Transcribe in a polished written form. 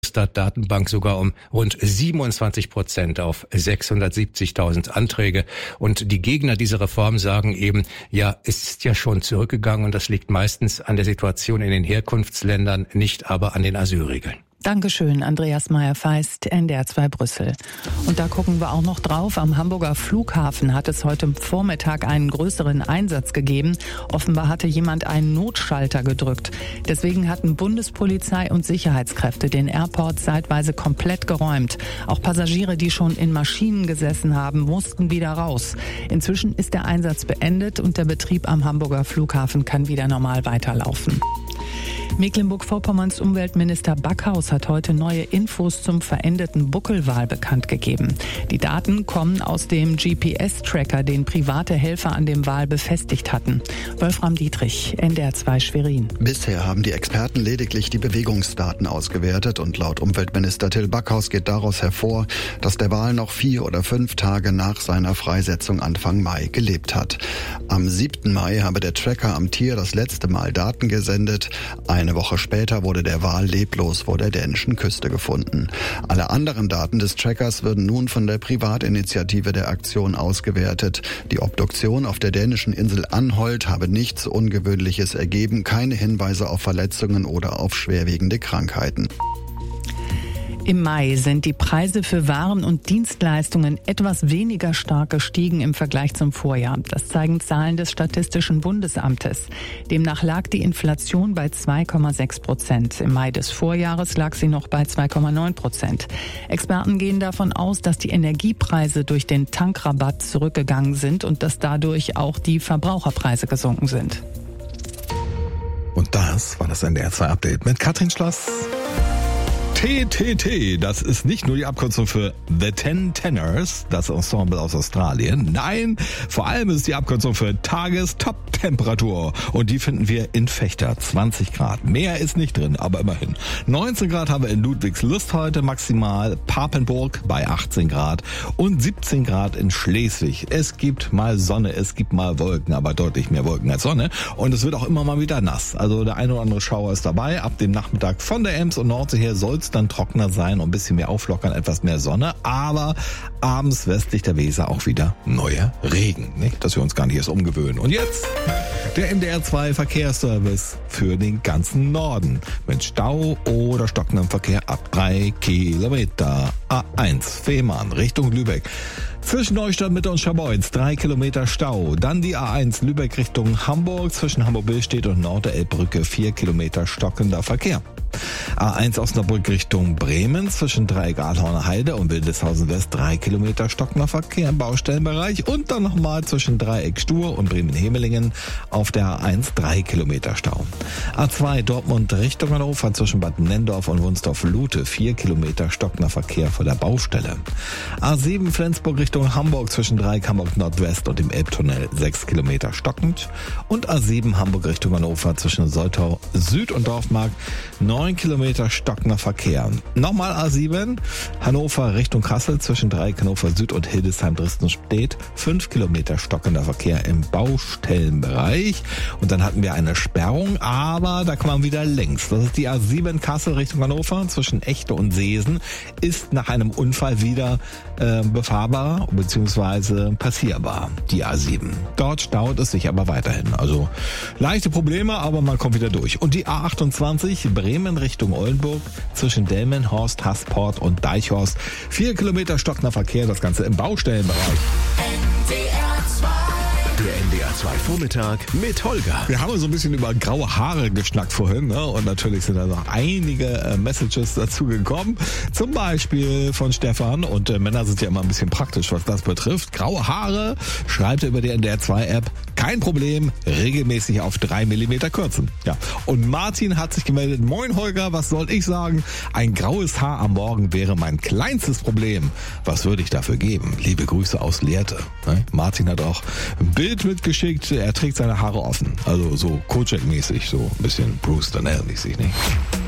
Eurostat-Datenbank sogar um rund 27% auf 670.000 Anträge. Und die Gegner dieser Reform sagen eben, ja, es ist ja schon zurückgegangen und das liegt meistens an der Situation in den Herkunftsländern, nicht aber an den Asylregeln. Dankeschön, Andreas Meyer-Feist, NDR 2 Brüssel. Und da gucken wir auch noch drauf. Am Hamburger Flughafen hat es heute Vormittag einen größeren Einsatz gegeben. Offenbar hatte jemand einen Notschalter gedrückt. Deswegen hatten Bundespolizei und Sicherheitskräfte den Airport zeitweise komplett geräumt. Auch Passagiere, die schon in Maschinen gesessen haben, mussten wieder raus. Inzwischen ist der Einsatz beendet und der Betrieb am Hamburger Flughafen kann wieder normal weiterlaufen. Mecklenburg-Vorpommerns Umweltminister Backhaus hat heute neue Infos zum verendeten Buckelwal bekannt gegeben. Die Daten kommen aus dem GPS-Tracker, den private Helfer an dem Wal befestigt hatten. Wolfram Dietrich, NDR 2 Schwerin. Bisher haben die Experten lediglich die Bewegungsdaten ausgewertet und laut Umweltminister Till Backhaus geht daraus hervor, dass der Wal noch 4 oder 5 Tage nach seiner Freisetzung Anfang Mai gelebt hat. Am 7. Mai habe der Tracker am Tier das letzte Mal Daten gesendet. Eine Woche später wurde der Wal leblos vor der dänischen Küste gefunden. Alle anderen Daten des Trackers würden nun von der Privatinitiative der Aktion ausgewertet. Die Obduktion auf der dänischen Insel Anholt habe nichts Ungewöhnliches ergeben, keine Hinweise auf Verletzungen oder auf schwerwiegende Krankheiten. Im Mai sind die Preise für Waren und Dienstleistungen etwas weniger stark gestiegen im Vergleich zum Vorjahr. Das zeigen Zahlen des Statistischen Bundesamtes. Demnach lag die Inflation bei 2,6%. Im Mai des Vorjahres lag sie noch bei 2,9%. Experten gehen davon aus, dass die Energiepreise durch den Tankrabatt zurückgegangen sind und dass dadurch auch die Verbraucherpreise gesunken sind. Und das war das NDR 2 Update mit Katrin Schloss. TTT, das ist nicht nur die Abkürzung für The Ten Tenors, das Ensemble aus Australien. Nein, vor allem ist es die Abkürzung für Tagestop-Temperatur. Und die finden wir in Vechta, 20 Grad. Mehr ist nicht drin, aber immerhin. 19 Grad haben wir in Ludwigslust heute maximal, Papenburg bei 18 Grad und 17 Grad in Schleswig. Es gibt mal Sonne, es gibt mal Wolken, aber deutlich mehr Wolken als Sonne. Und es wird auch immer mal wieder nass. Also der eine oder andere Schauer ist dabei. Ab dem Nachmittag von der Ems und Nordsee her soll es dann trockener sein und ein bisschen mehr auflockern, etwas mehr Sonne, aber abends westlich der Weser auch wieder neuer Regen, nicht? Dass wir uns gar nicht erst umgewöhnen. Und jetzt der NDR 2 Verkehrsservice für den ganzen Norden mit Stau oder stockendem Verkehr ab 3 Kilometer. A1 Fehmarn Richtung Lübeck. Zwischen Neustadt, Mitte und Scharbeutz 3 Kilometer Stau. Dann die A1 Lübeck Richtung Hamburg zwischen Hamburg-Billstedt und Nord-der-Elbbrücke 4 Kilometer stockender Verkehr. A1 Osnabrück Richtung Bremen zwischen Dreieck Adlauer Heide und Wildeshausen West 3 Kilometer stockender Verkehr im Baustellenbereich und dann nochmal zwischen Dreieck Stur und Bremen-Hemelingen auf der A1 3 Kilometer Stau. A2 Dortmund Richtung Hannover zwischen Bad Nendorf und Wunsdorf-Lute 4 Kilometer stockender Verkehr vor der Baustelle. A7 Flensburg Richtung Hamburg zwischen Dreieck Hamburg Nordwest und dem Elbtunnel 6 Kilometer stockend und A7 Hamburg Richtung Hannover zwischen Soltau Süd und Dorfmark 9 Kilometer stockender Verkehr. Nochmal A7, Hannover Richtung Kassel zwischen Dreieck Hannover Süd und Hildesheim-Dresden-Stedt 5 Kilometer stockender Verkehr im Baustellenbereich. Und dann hatten wir eine Sperrung, aber da kann man wieder längs. Das ist die A7 Kassel Richtung Hannover zwischen Echte und Seesen, ist nach einem Unfall wieder befahrbar bzw. passierbar, die A7. Dort staut es sich aber weiterhin. Also leichte Probleme, aber man kommt wieder durch. Und die A28 Bremen Richtung Oldenburg zwischen Delmenhorst, Hasport und Deichhorst 4 Kilometer stockender Verkehr, das Ganze im Baustellenbereich. Der NDR 2 Vormittag mit Holger. Wir haben so ein bisschen über graue Haare geschnackt vorhin, ne? Und natürlich sind da noch einige Messages dazu gekommen. Zum Beispiel von Stefan und Männer sind ja immer ein bisschen praktisch, was das betrifft. Graue Haare, schreibt er über die NDR 2 App, kein Problem, regelmäßig auf 3 Millimeter kürzen. Ja. Und Martin hat sich gemeldet, moin Holger, was soll ich sagen? Ein graues Haar am Morgen wäre mein kleinstes Problem. Was würde ich dafür geben? Liebe Grüße aus Lehrte. Ne? Martin hat auch ein Bild mitgeschickt, er trägt seine Haare offen. Also so Kojak-mäßig, so ein bisschen Bruce Danell-mäßig, ne?